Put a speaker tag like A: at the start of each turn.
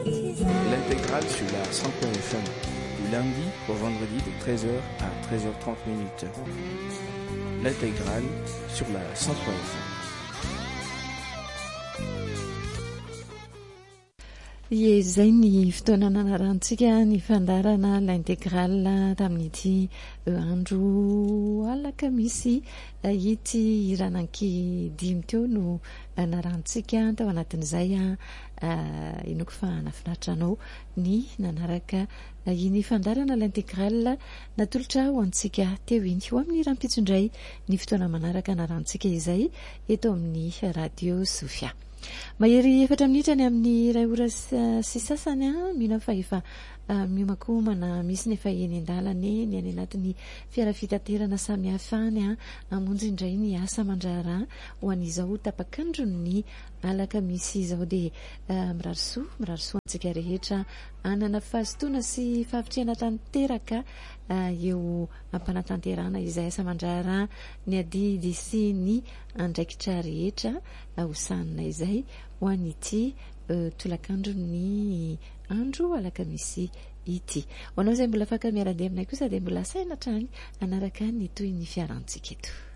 A: L'intégrale sur la 100.1 FM, du lundi au vendredi de 13h à 13h30 minutes. L'intégrale sur la 100.1 FM.
B: Izay ny fotoana nanarantsika ny fandarana l'intégrale tamin'ity andro alakamisy ity irananky dimy teo no narantsika tao anatin'izay inoko fa nafinaritra anao ny nanaraka iny fandarana l'intégrale natolotra ho antsika teo iny ho amin'ny rampitsondray ny fotoana manaraka narantsika izay eto amin'ny radio Sofia. Mahery 4 minitra ny amin'ny 2 ora sy sasany mino fa efa miomakomana misy nefa eny andalany ny any anatin'ny fiara fitaterana samy hafany amonjy indray ny asa mandrara ho an'izao tapakandrony alakamisy izao dia mirarisoa antsika rehetra anana fahazotoana sy fahavitriana tanteraka eo ampanatanterana izay asa mandrara ny adidy sy ny andraikitra rehetra hosanina izay ho an'ity tolakandro ny andro alakamisy ity. Ho anao izay mbola afaka miara-dia aminay kosa dia mbola saina hatrany anaraka ny toy ny fiarantsika eto.